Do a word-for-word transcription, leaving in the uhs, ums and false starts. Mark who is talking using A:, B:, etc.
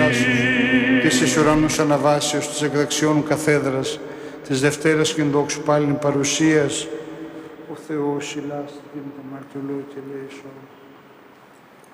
A: σου, της εις ουρανούς αναβάσεως, της εκδεξιών καθέδρας, της Δευτέρας και ενδόξου πάλιν παρουσίας, ο Θεός ηλάς την αμαρτωλό και ελέησον.